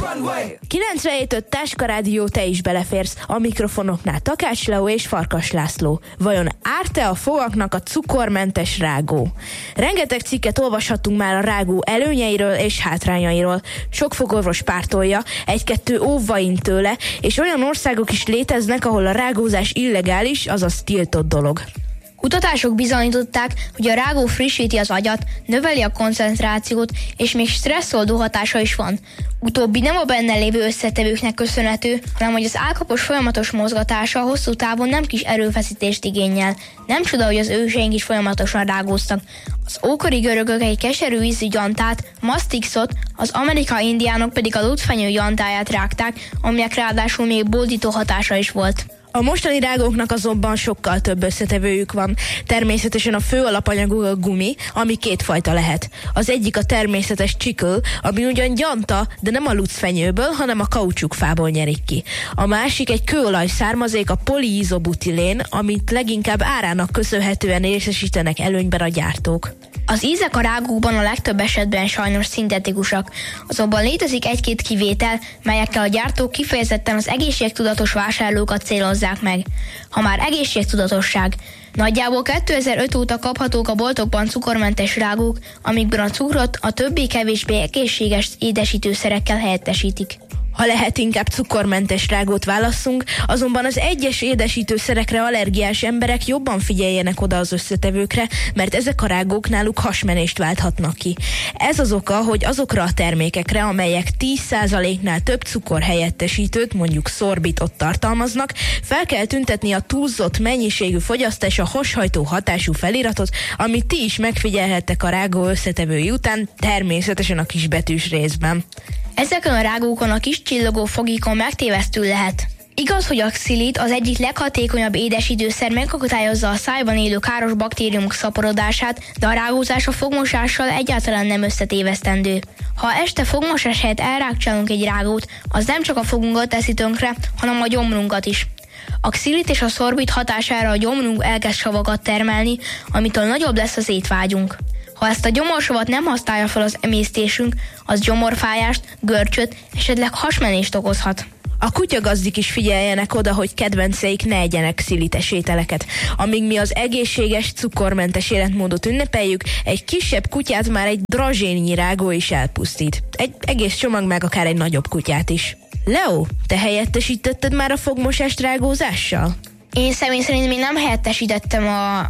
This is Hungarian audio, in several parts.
97.5 Táska Rádió, te is beleférsz. A mikrofonoknál Takács Leó és Farkas László. Vajon árt-e a fogaknak a cukormentes rágó? Rengeteg cikket olvashattunk már a rágó előnyeiről és hátrányairól. Sok fogorvos pártolja, egy-kettő óvva int tőle, és olyan országok is léteznek, ahol a rágózás illegális, azaz tiltott dolog. Kutatások bizonyították, hogy a rágó frissíti az agyat, növeli a koncentrációt, és még stresszoldó hatása is van. Utóbbi nem a benne lévő összetevőknek köszönhető, hanem hogy az állkapos folyamatos mozgatása hosszú távon nem kis erőfeszítést igényel. Nem csoda, hogy az őseink is folyamatosan rágóztak. Az ókori görögök egy keserű ízű gyantát, mastixot, az amerikai indiánok pedig a lucfenyő gyantáját rágták, aminek ráadásul még bódító hatása is volt. A mostani rágóknak azonban sokkal több összetevőjük van. Természetesen a fő alapanyaguk a gumi, ami kétfajta lehet. Az egyik a természetes csikl, ami ugyan gyanta, de nem a lucfenyőből, hanem a kaucsukfából nyerik ki. A másik egy kőolaj származék, a poliizobutilén, amit leginkább árának köszönhetően részesítenek előnyben a gyártók. Az ízek a rágókban a legtöbb esetben sajnos szintetikusak, azonban létezik egy-két kivétel, melyekkel a gyártók kifejezetten az egészségtudatos vásárlókat célozzák meg. Ha már egészségtudatosság. Nagyjából 2005 óta kaphatók a boltokban cukormentes rágók, amikben a cukrot a többi kevésbé egészséges édesítőszerekkel helyettesítik. Ha lehet, inkább cukormentes rágót válasszunk, azonban az egyes édesítőszerekre allergiás emberek jobban figyeljenek oda az összetevőkre, mert ezek a rágók náluk hasmenést válthatnak ki. Ez az oka, hogy azokra a termékekre, amelyek 10%-nál több cukor helyettesítőt, mondjuk szorbitot tartalmaznak, fel kell tüntetni a túlzott mennyiségű fogyasztás a hashajtó hatású feliratot, amit ti is megfigyelhettek a rágó összetevői után, természetesen a kisbetűs részben. Ezeken a rágókon a kis csillogó fogikon megtévesztő lehet. Igaz, hogy a xzilit, az egyik leghatékonyabb édesítőszer megakadályozza a szájban élő káros baktériumok szaporodását, de a rágózás a fogmosással egyáltalán nem összetévesztendő. Ha este fogmosás helyett elrágcsálunk egy rágót, az nem csak a fogunkat teszi tönkre, hanem a gyomrunkat is. A xzilit és a szorbit hatására a gyomrunk elkezd savakat termelni, amitől nagyobb lesz az étvágyunk. Ha ezt a gyomorsavat nem használja fel az emésztésünk, az gyomorfájást, görcsöt, esetleg hasmenést okozhat. A kutyagazdik is figyeljenek oda, hogy kedvenceik ne egyenek xilites ételeket. Amíg mi az egészséges, cukormentes életmódot ünnepeljük, egy kisebb kutyát már egy drazsényi rágó is elpusztít. Egy egész csomag, meg akár egy nagyobb kutyát is. Leo, te helyettesítetted már a fogmosást rágózással? Én személy szerint még nem helyettesítettem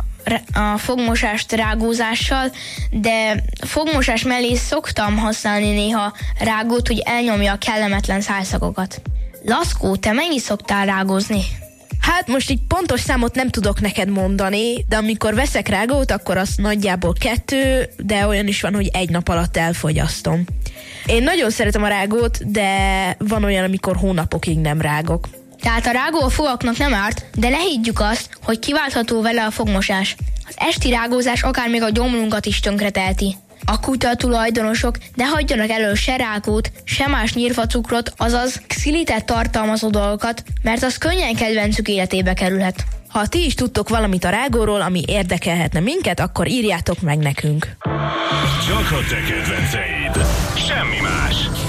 a fogmosást rágózással, de fogmosás mellé szoktam használni néha rágót, hogy elnyomja a kellemetlen szájszagokat. Laszkó, te mennyi szoktál rágózni? Hát most így pontos számot nem tudok neked mondani, de amikor veszek rágót, akkor az nagyjából 2, de olyan is van, hogy 1 nap alatt elfogyasztom. Én nagyon szeretem a rágót, de van olyan, amikor hónapokig nem rágok. Tehát a rágó a fogaknak nem árt, de ne higgyük azt, hogy kiváltható vele a fogmosás. Az esti rágózás akár még a gyomrunkat is tönkreteheti. A kutya tulajdonosok ne hagyjanak elő se rágót, se más nyírfacukrot, azaz xilitet tartalmazó dolgokat, mert az könnyen kedvencük életébe kerülhet. Ha ti is tudtok valamit a rágóról, ami érdekelhetne minket, akkor írjátok meg nekünk. Csak a te kedvenceid, semmi más.